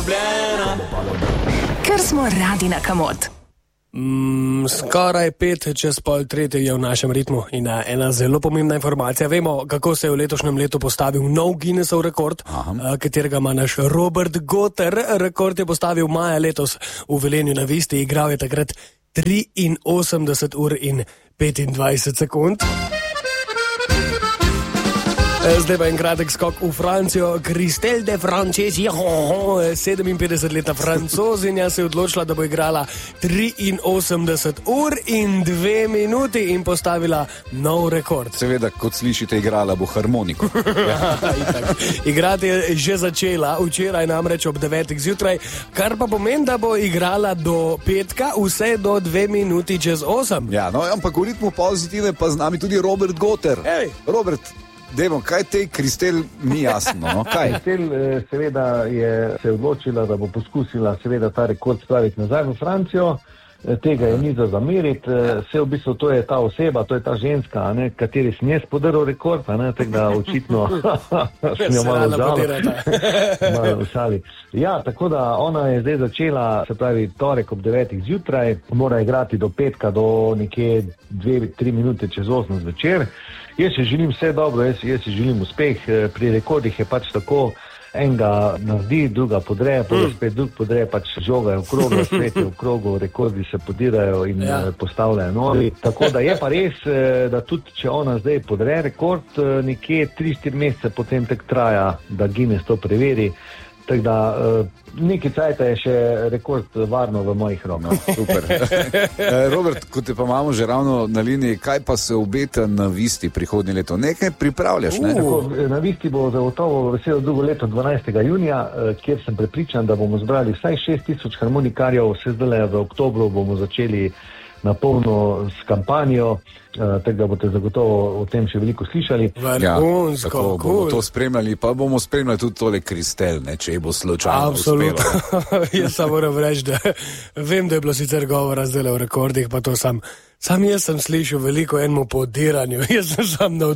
Ker smo radi na kamot. Skoraj 2:05 je v našem ritmu in ena zelo pomembna informacija. Vemo, kako se je v letošnjem letu postavil nov Guinnessov rekord, katerega ima naš Robert Goter. Rekord je postavil maja letos v Velenju na Visti, igral je takrat 83 ur in 25 sekund. Zdaj pa en kratek skok v Francijo. Christelle de Francesi, 57-letna Francozinja, se je odločila, da bo igrala 83 ur in 2 minuti in postavila nov rekord. Seveda, kot slišite, igrala bo harmoniko. Igrati je že začela, včeraj namreč ob 9. zjutraj, kar pa pomeni, da bo igrala do petka vse do 2 minuti čez 8. Ja, no, ampak v ritmu pozitive pa z nami tudi Robert Goter. Robert, Demo, kaj tej Christelle ni jasno? No? Christelle seveda se odločila, da bo poskusila seveda ta rekord spraviti nazaj v Francijo. Tega je ni za zameriti. Vse v bistvu to je ta oseba, to je ta ženska, kateri sem jaz podaril rekord, tako da očitno sem jo malo žal. Ja, tako da ona je zdaj začela, se pravi torek ob 9. zjutraj, mora igrati do petka do nekje 2-3 minute čez 8 zvečer. Jaz si želim vse dobro, jaz si želim uspeh. Pri rekordih je pač tako, enega naredi, druga podre, spet drug podre, pač žoga je v krogu, svet je v krogu, rekordi se podirajo in postavljajo novi. Tako da je pa res, da tudi če ona zdaj podre rekord, nekje 3-4 mesece potem tek traja, da Guinness to preveri. Tako da nekaj cajta je še rekord varno v mojih rokah. Super. Robert, ko te pa imamo že ravno na liniji, kaj pa se obeta na Visti prihodnje leto? Nekaj pripravljaš, ne? Na Visti bo zagotovo veselo drugo leto 12. junija, kjer sem prepričan, da bomo zbrali vsaj 6000 harmonikarjev. Vse zdaj v oktobru bomo začeli na polno s kampanjo, tako da boste zagotovo o tem še veliko slišali. Vrhunsko, tako bomo to spremljali, pa bomo spremljali tudi tole Christelle, če bo slučajno uspelo. Jaz sam moram reči, da vem, da je bilo sicer govora zdaj o rekordih, pa to sam jaz sem slišal veliko enemu podiranju. Jaz sem sam